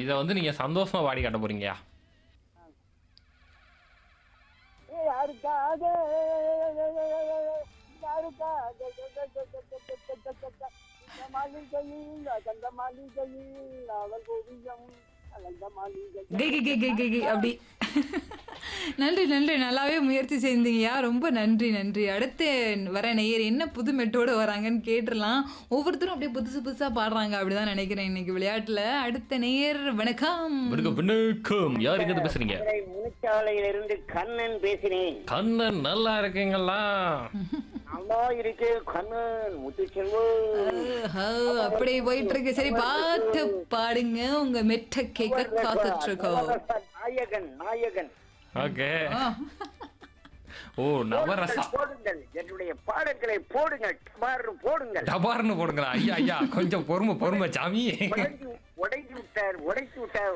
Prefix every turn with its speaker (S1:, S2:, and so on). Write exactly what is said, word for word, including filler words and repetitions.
S1: இத வந்து நீங்க சந்தோஷமா பாடி காட்ட போறீங்கயா?
S2: ஏ யாருக்காக யாருக்காக இந்த மாளிகையில் அந்த மாளிகையில் அவள் ஓவியம் அந்த மாளிகையில்
S3: கை கை கை கை கை கை அப்படி. நன்றி நன்றி நல்லாவே முயற்சி செஞ்சீங்கயா, ரொம்ப நன்றி நன்றி. அடுத்து வர நேயர் என்ன புது மெட்டோட வராங்கன்னு கேட்டுடலாம். ஒவ்வொருத்தரும் அப்படியே புதுசு புதுசா பாடுறாங்க அப்படிதான் நினைக்கிறேன் இன்னைக்கு விளையாட்டுல. அடுத்த நேயர் வணக்கம்.
S1: வணக்கம் வணக்கம். யார் எங்க இருந்து பேசுறீங்க?
S2: முனிச்சாலையிலிருந்து கண்ணன் பேசினேன்.
S1: கண்ணன் நல்லா இருக்கீங்களா?
S2: நல்லா இருக்கு கண்ணன் முத்துச்செல்வம்.
S3: ஆஹா, அப்படியே போயிட்டு இருக்கு. சரி பாட்டு பாடுங்க, உங்க மெட்ட கேட்க காத்துட்டு இருக்கோம்.
S2: நாயகன் நாயகன்
S1: ஓகே. ஓ நவரசா.
S2: போடுங்கள் என்னுடைய பாடல்களை போடுங்கள் டபார்னு போடுங்கள்.
S1: டபார்னு போடுங்களா? ஐயா ஐயா கொஞ்சம் பொறுமை பொறுமை சாமி.
S2: உடைந்து உடைத்து விட்டார் உடைத்து விட்டார்